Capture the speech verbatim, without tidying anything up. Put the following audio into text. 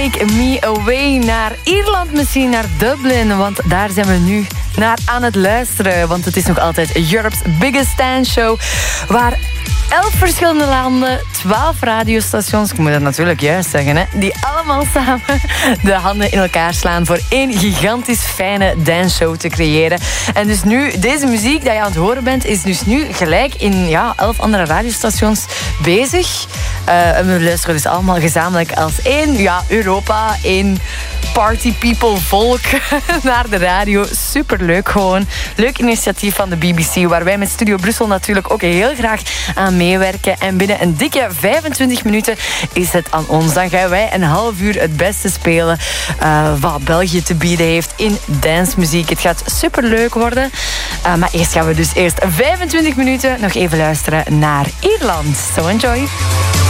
Take Me Away naar Ierland, misschien naar Dublin. Want daar zijn we nu naar aan het luisteren. Want het is nog altijd Europe's Biggest Dance Show. Waar elf verschillende landen, twaalf radiostations, ik moet dat natuurlijk juist zeggen, hè, die allemaal samen de handen in elkaar slaan voor één gigantisch fijne danceshow te creëren. En dus nu, deze muziek die je aan het horen bent, is dus nu gelijk in ja, elf andere radiostations bezig. Uh, en we luisteren dus allemaal gezamenlijk als één, ja, Europa, één party people volk naar de radio. Superleuk gewoon. Leuk initiatief van de B B C, waar wij met Studio Brussel natuurlijk ook heel graag aan meewerken. En binnen een dikke vijfentwintig minuten is het aan ons. Dan gaan wij een half uur het beste spelen uh, wat België te bieden heeft in dancemuziek. Het gaat superleuk worden. Uh, maar eerst gaan we dus eerst vijfentwintig minuten nog even luisteren naar Ierland. So enjoy.